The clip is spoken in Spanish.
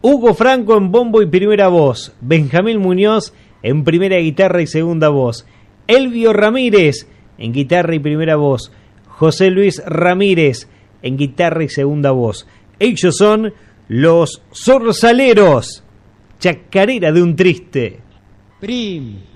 Hugo Franco en bombo y primera voz, Benjamín Muñoz en primera guitarra y segunda voz, Elvio Ramírez en guitarra y primera voz, José Luis Ramírez en guitarra y segunda voz. Ellos son los Zorzaleros, Chacarera de un Triste. Prim.